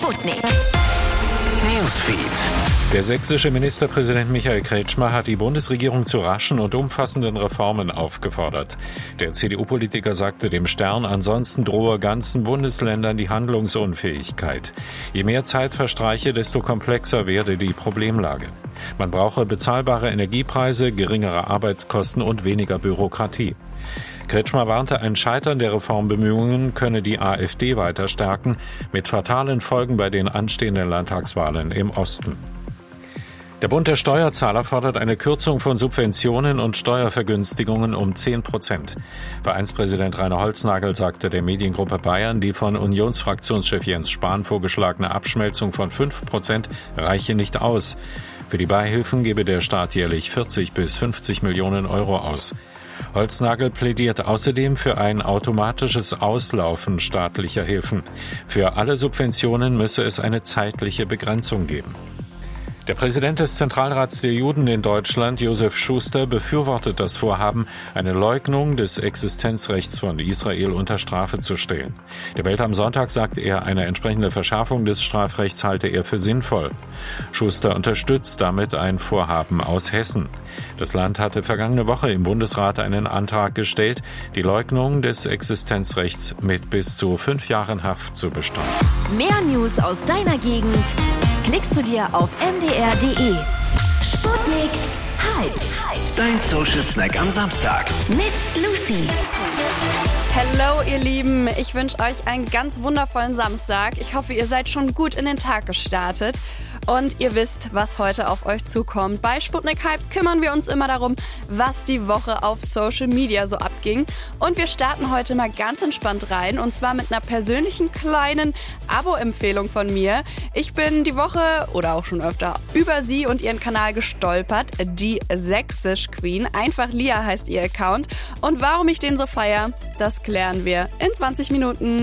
Sputnik Newsfeed. Der sächsische Ministerpräsident Michael Kretschmer hat die Bundesregierung zu raschen und umfassenden Reformen aufgefordert. Der CDU-Politiker sagte dem Stern, ansonsten drohe ganzen Bundesländern die Handlungsunfähigkeit. Je mehr Zeit verstreiche, desto komplexer werde die Problemlage. Man brauche bezahlbare Energiepreise, geringere Arbeitskosten und weniger Bürokratie. Kretschmer warnte, ein Scheitern der Reformbemühungen könne die AfD weiter stärken, mit fatalen Folgen bei den anstehenden Landtagswahlen im Osten. Der Bund der Steuerzahler fordert eine Kürzung von Subventionen und Steuervergünstigungen um 10%. Vereinspräsident Rainer Holznagel sagte der Mediengruppe Bayern, die von Unionsfraktionschef Jens Spahn vorgeschlagene Abschmelzung von 5% reiche nicht aus. Für die Beihilfen gebe der Staat jährlich 40 bis 50 Millionen Euro aus. Holznagel plädiert außerdem für ein automatisches Auslaufen staatlicher Hilfen. Für alle Subventionen müsse es eine zeitliche Begrenzung geben. Der Präsident des Zentralrats der Juden in Deutschland, Josef Schuster, befürwortet das Vorhaben, eine Leugnung des Existenzrechts von Israel unter Strafe zu stellen. Der Welt am Sonntag sagt er, eine entsprechende Verschärfung des Strafrechts halte er für sinnvoll. Schuster unterstützt damit ein Vorhaben aus Hessen. Das Land hatte vergangene Woche im Bundesrat einen Antrag gestellt, die Leugnung des Existenzrechts mit bis zu 5 Jahren Haft zu bestreiten. Mehr News aus deiner Gegend klickst du dir auf mdr.de. Sputnik Hyped. Dein Social Snack am Samstag. Mit Lucy. Hallo ihr Lieben, ich wünsche euch einen ganz wundervollen Samstag. Ich hoffe, ihr seid schon gut in den Tag gestartet und ihr wisst, was heute auf euch zukommt. Bei Sputnik Hype kümmern wir uns immer darum, was die Woche auf Social Media so abging. Und wir starten heute mal ganz entspannt rein und zwar mit einer persönlichen kleinen Abo-Empfehlung von mir. Ich bin die Woche oder auch schon öfter über sie und ihren Kanal gestolpert, die Sächsisch Queen. Einfach Lia heißt ihr Account. Und warum ich den so feiere, das klären wir in 20 Minuten.